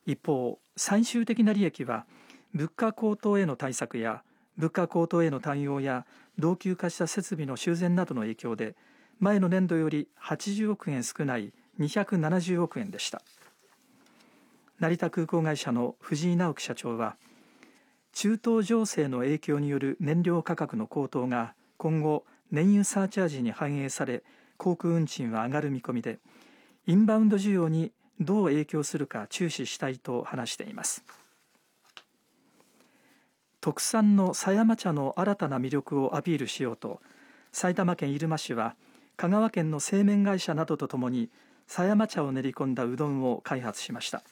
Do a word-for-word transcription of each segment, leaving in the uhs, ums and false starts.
一方、最終的な利益は物価高騰への対策や物価高騰への対応や老朽化した設備の修繕などの影響で前の年度よりはちじゅうおくえん少ないにひゃくななじゅうおくえんでした。成田空港会社の藤井直樹社長は、中東情勢の影響による燃料価格の高騰が今後燃油サーチャージに反映され航空運賃は上がる見込みで、インバウンド需要にどう影響するか注視したいと話しています。特産の狭山茶の新たな魅力をアピールしようと、埼玉県入間市は香川県の製麺会社などとともに狭山茶を練り込んだうどんを開発しました。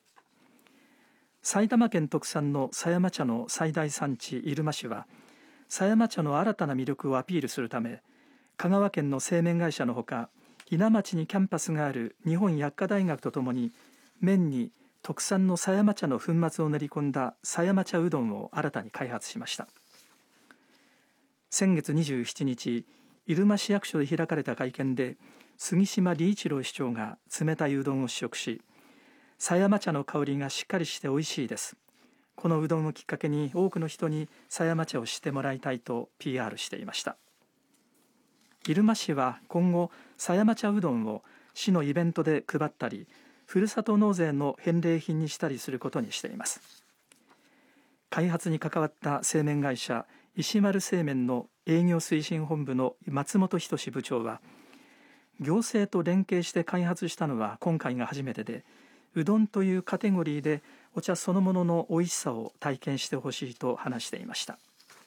埼玉県特産の狭山茶の最大産地入間市は、狭山茶の新たな魅力をアピールするため、香川県の製麺会社のほか、伊奈町にキャンパスがある日本薬科大学とともに、麺に特産の狭山茶の粉末を練り込んだ狭山茶うどんを新たに開発しました。先月にじゅうしちにち、入間市役所で開かれた会見で、杉島理一郎市長が冷たいうどんを試食し、狭山茶の香りがしっかりして美味しいです。このうどんをきっかけに多くの人に狭山茶を知ってもらいたいと ピーアール していました。入間市は今後、狭山茶うどんを市のイベントで配ったり、ふるさと納税の返礼品にしたりすることにしています。開発に関わった製麺会社石丸製麺の営業推進本部の松本仁部長は、行政と連携して開発したのは今回が初めてで、うどんというカテゴリーでお茶そのものの美味しさを体験してほしいと話していました。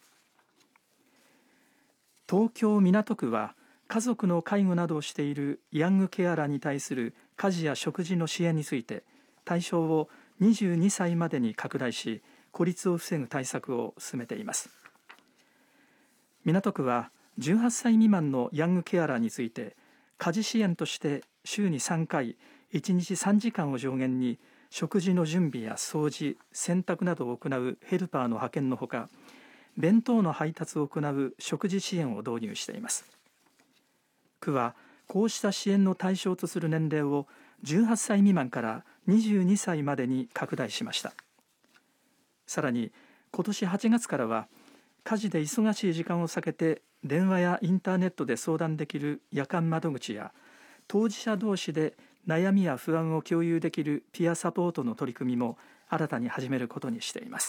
東京港区は家族の介護などをしているヤングケアラーに対する家事や食事の支援について対象をにじゅうにさいまでに拡大し、孤立を防ぐ対策を進めています。港区はじゅうはっさい未満のヤングケアラーについて家事支援として週にさんかいいちにちさんじかんを上限に食事の準備や掃除、洗濯などを行うヘルパーの派遣のほか、弁当の配達を行う食事支援を導入しています。区はこうした支援の対象とする年齢をじゅうはっさい未満からにじゅうにさいまでに拡大しました。さらに今年はちがつからは家事で忙しい時間を避けて電話やインターネットで相談できる夜間窓口や、当事者同士で悩みや不安を共有できるピアサポートの取り組みも新たに始めることにしています。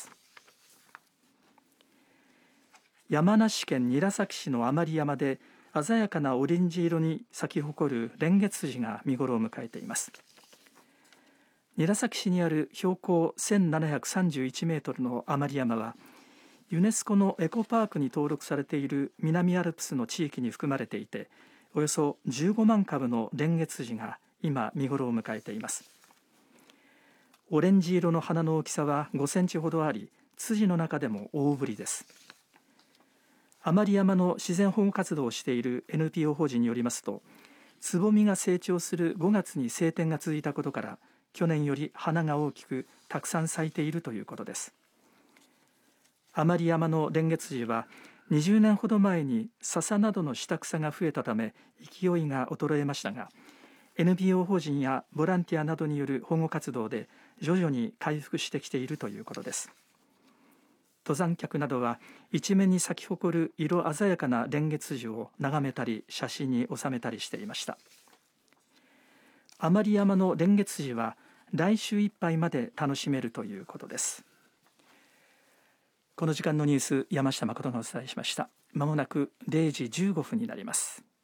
山梨県韮崎市の甘利山で鮮やかなオレンジ色に咲き誇るレンゲツジが見頃を迎えています。韮崎市にある標高せんななひゃくさんじゅういちメートルの甘利山は、ユネスコのエコパークに登録されている南アルプスの地域に含まれていて、およそじゅうごまんかぶのレンゲツジが今見頃を迎えています。オレンジ色の花の大きさはごセンチほどあり、ツジの中でも大ぶりです。甘利山の自然保護活動をしている エヌピーオー 法人によりますと、つぼみが成長するごがつに晴天が続いたことから、去年より花が大きくたくさん咲いているということです。甘利山のレンゲツジはにじゅうねんほど前に笹などの下草が増えたため勢いが衰えましたが、 エヌピーオー 法人やボランティアなどによる保護活動で徐々に回復してきているということです。登山客などは一面に咲き誇る色鮮やかなレンゲツジを眺めたり写真に収めたりしていました。甘利山のレンゲツジは来週いっぱいまで楽しめるということです。この時間のニュース、山下誠がお伝えしました。まもなくれいじじゅうごふんになります。